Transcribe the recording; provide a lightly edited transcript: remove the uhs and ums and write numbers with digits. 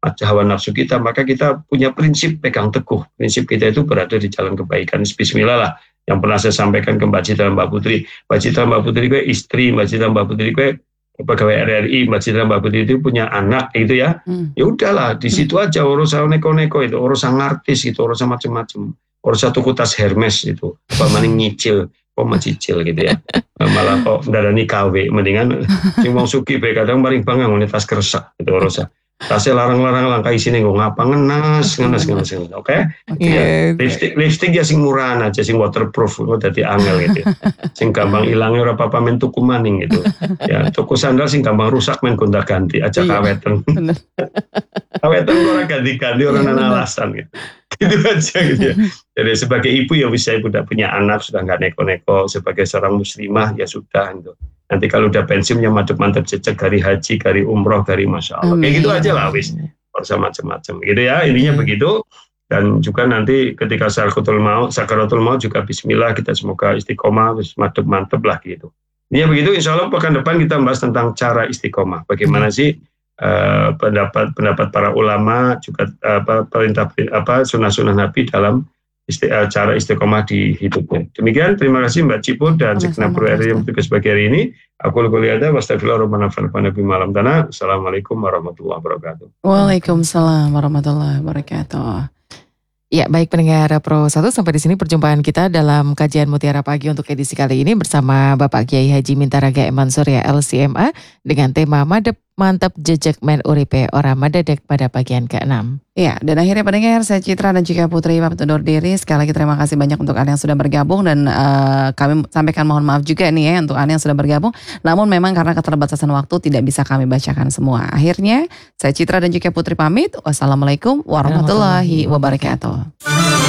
hawa nafsu kita, maka kita punya prinsip pegang teguh. Prinsip kita itu berada di jalan kebaikan. Bismillah lah. Yang pernah saya sampaikan ke Mbak Citra Mbak Putri. Mbak Citra Mbak Putri gue istri, Mbak Citra Mbak Putri gue pegawai RRI, Mbak Citra Mbak Putri itu punya anak gitu ya. Ya udahlah, di situ aja urusan neko-neko itu, urusan artis itu, urusan macam-macam. Urusan tuku tas Hermes itu, apa maning nyicil, kok mencicil gitu ya. Malah kok ndarani KW, mendingan sing wong sugih bae kadang maring bangang ngene tas kresek itu urusan. Tasnya larang-larang langkah isine nggo ngapa ngenes. Oke? Ya, lipstick ya sing murahan aja, sing waterproof kok dadi angel gitu. Sing gampang ilange ora apa-apa men tuku maning gitu. Ya, tuku sandal sing gampang rusak men gonta-ganti aja kawetan. Kawetan ora ganti-ganti ora ana alasan gitu. Gitu aja gitu ya. Jadi sebagai ibu ya bisa ibu udah punya anak, sudah nggak neko-neko. Sebagai seorang muslimah ya sudah gitu. Nanti kalau udah pensiunnya mantep-mantep jejak dari haji, dari umroh, dari Masya Allah. Kayak gitu aja lah wis. Harusnya macam-macam gitu ya. Intinya begitu. Dan juga nanti ketika sakaratul maut juga bismillah, kita semoga istiqomah, mantep-mantep lah gitu. Ini begitu, insya Allah pekan depan kita bahas tentang cara istiqomah. Bagaimana sih pendapat para ulama, juga perintah sunnah-sunnah Nabi dalam cara istiqomah di hidupnya. Demikian, terima kasih Mbak Ciput dan segenap kru RRI yang bertugas pagi hari ini. Aku Lukuliada, wassalamualaikum warahmatullahi wabarakatuh. Waalaikumsalam warahmatullahi wabarakatuh. Ya, baik pendengar Pro 1, sampai di sini perjumpaan kita dalam kajian Mutiara Pagi untuk edisi kali ini bersama Bapak Kiai Haji Mintaraga Mansur ya LCMA dengan tema Madep Mantap Jejak Men Uripe Ora Madadek pada bagian ke-6. Ya, dan akhirnya pendengar, saya Citra dan juga Putri pamit undur diri. Sekali lagi terima kasih banyak untuk Anda yang sudah bergabung dan kami sampaikan mohon maaf juga nih ya untuk Anda yang sudah bergabung. Namun memang karena keterbatasan waktu tidak bisa kami bacakan semua. Akhirnya saya Citra dan juga Putri pamit. Wassalamualaikum warahmatullahi wabarakatuh.